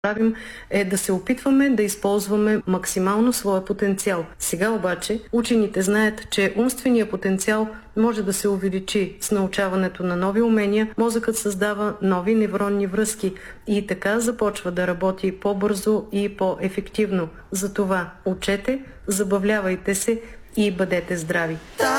правим е да се опитваме да използваме максимално своя потенциал. Сега обаче учените знаят, че умственият потенциал може да се увеличи с научаването на нови умения, мозъкът създава нови невронни връзки и така започва да работи по-бързо и по-ефективно. Затова учете, забавлявайте се и бъдете здрави.